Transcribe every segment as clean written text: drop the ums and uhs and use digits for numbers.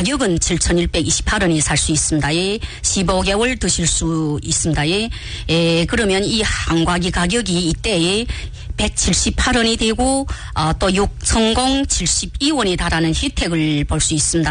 가격은 7,128원이 살 수 있습니다. 15개월 드실 수 있습니다. 그러면 이 한과기 가격이 이때에 178원이 되고 또 6성공 72원이 달하는 혜택을 볼 수 있습니다.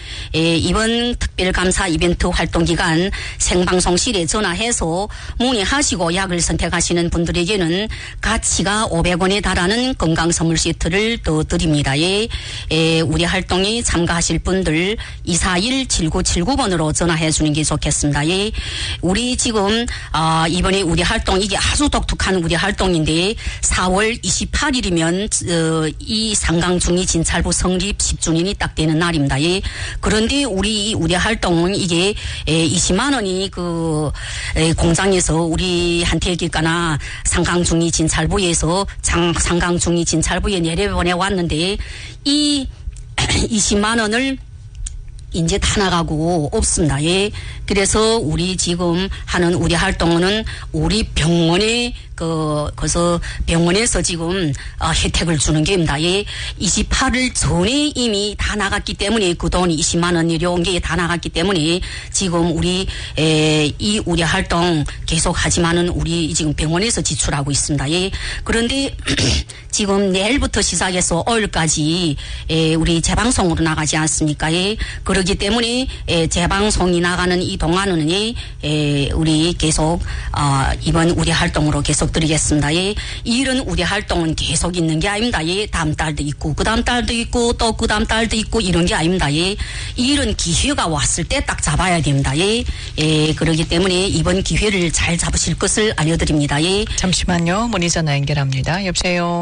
이번 특별감사 이벤트 활동 기간 생방송실에 전화해서 문의하시고 약을 선택하시는 분들에게는 가치가 500원에 달하는 건강선물 세트를 더 드립니다. 우리 활동에 참가하실 분들 241-7979번으로 전화해 주는 게 좋겠습니다. 우리 지금 이번에 우리 활동 이게 아주 독특한 우리 활동인데 4월 28일이면 이 상강중리 진찰부 성립 10주년이 딱 되는 날입니다. 그런데 우리 활동은 이게 20만 원이 그 공장에서 우리한테 기까나 상강중리 진찰부에서 상강중리 진찰부에 내려보내 왔는데 이 20만 원을 이제 다 나가고 없습니다. 그래서 우리 지금 하는 우리 활동은 우리 병원에 그래서 병원에서 지금 혜택을 주는 게입니다. 28일 전에 이미 다 나갔기 때문에 그 돈 20만 원 내려온 게 다 나갔기 때문에 지금 우리 우리 활동 계속 하지만은 우리 지금 병원에서 지출하고 있습니다. 그런데 지금 내일부터 시작해서 5일까지 우리 재방송으로 나가지 않습니까? 그렇기 때문에 재방송이 나가는 이 동안은 우리 계속 이번 우리 활동으로 계속 드리겠습니다. 이런 우리 활동은 계속 있는 게 아닙니다. 다음 달도 있고 그 다음 달도 있고 또 그 다음 달도 있고 이런 게 아닙니다. 이런 기회가 왔을 때 딱 잡아야 됩니다. 그렇기 때문에 이번 기회를 잘 잡으실 것을 알려드립니다. 잠시만요. 문의 전화 연결합니다. 여보세요.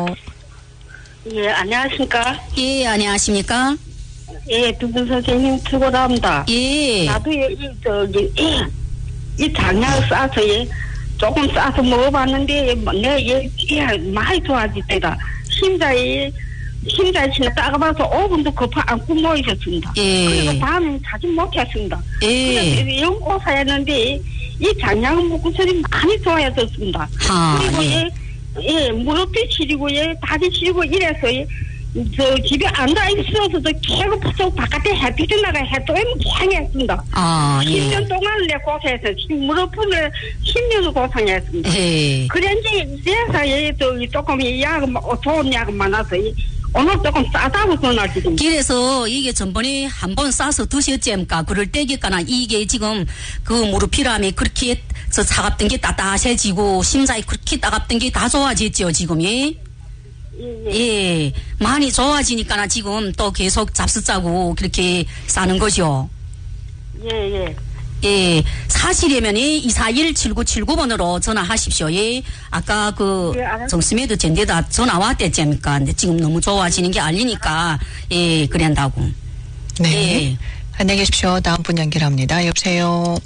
예, 안녕하십니까? 예, 안녕하십니까? 예, 두 분 선생님 수고합니다. 예. 나도 이 장약을 싸서 조금 싸서 먹어봤는데 내 많이 좋아지더라. 심장이 지나 따가봐서 5분도 급하 안고 모이셨습니다. 예. 그리고 밤에 자주 못했습니다. 예. 그래서 연고사 했는데 이 장약을 먹고 소리 많이 좋아졌습니다. 그리고 무릎도 시리고 다리 시리고 이래서 집에 앉아 있어서도 계속 저 바깥에 햇빛이 나가 해도 향했습니다. 10년 동안 내 고생해서 무릎을 10년을 고생했습니다. 그런지 이제서 조금 좋은 약은 많아서 오늘 조금 싸다고 전화드립니다. 그래서 이게 전번에 한번 싸서 드셨잼까 그럴 때기까나 이게 지금 그 무릎이라며 그렇게 저 차갑던 게 따뜻해지고 심장이 그렇게 따갑던 게 다 좋아졌죠 지금이. 예, 많이 좋아지니까 지금 또 계속 잡수 짜고 그렇게 싸는 거죠. 예, 사실이면 241-7979번으로 전화하십시오. 아까 정수매도 전대다 전화 왔댔잖습니까? 근데 지금 너무 좋아지는 게 알리니까 그런다고. 네. 안녕히 계십시오. 다음 분 연결합니다. 여보세요.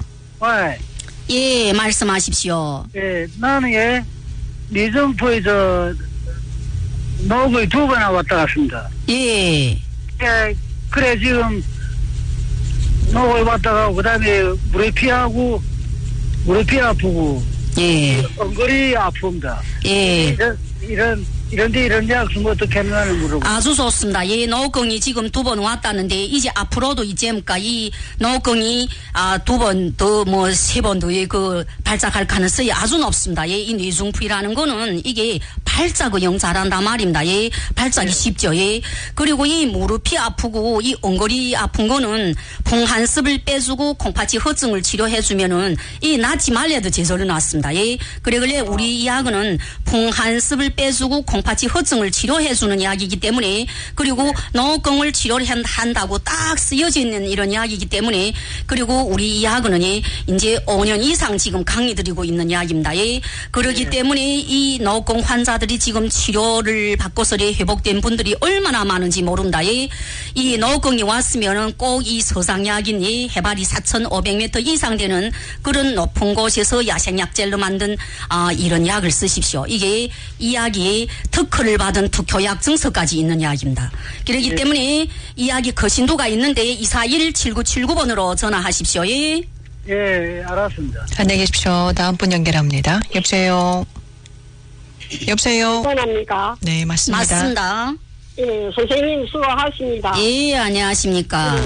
예, 말씀하십시오. 예, 나는 리점프에서 노구에 2번 왔다 갔습니다. 예. 그래 지금 노구에 왔다 가고 그다음에 무릎이 아프고 엉거리 아픕니다. 이런 약 좀 어떻게 하면 물어보고. 아주 좋습니다. 노건이 지금 2번 왔다는데 이제 앞으로도 이제니까 이 노건이 2번 더 3번 더 발작할 가능성이 아주 높습니다. 이 뇌중풍이라는 거는 이게 발작을 영 잘한단 말입니다. 발작이 쉽죠. 그리고 이 무릎이 아프고 이 엉거리 아픈 거는 풍한습을 빼주고 콩팥이 허증을 치료해주면은 이 낫지 말래도 제대로 낫습니다. 그래 우리 이 약은 풍한습을 빼주고 콩팥이 허증을 치료해주는 약이기 때문에 그리고 노건을 치료를 한다고 딱 쓰여져 있는 이런 약이기 때문에 그리고 우리 이 약은 이제 5년 이상 지금 강의드리고 있는 약입니다. 그러기 때문에 이 노건 환자들이 지금 치료를 받고서 회복된 분들이 얼마나 많은지 모른다. 이 노건이 왔으면은 꼭 이 서상약인 해발이 4,500m 이상 되는 그런 높은 곳에서 야생약젤로 만든 이런 약을 쓰십시오. 이게 이 약이 특허를 받은 특효약 증서까지 있는 약입니다. 그렇기 때문에 이 약이 거신도가 있는데 241-7979번으로 전화하십시오. 예, 알았습니다. 안녕히 계십시오. 다음 분 연결합니다. 여보세요. 전화합니까? 네, 맞습니다. 맞습니다. 예, 선생님 수고하십니다. 예, 안녕하십니까.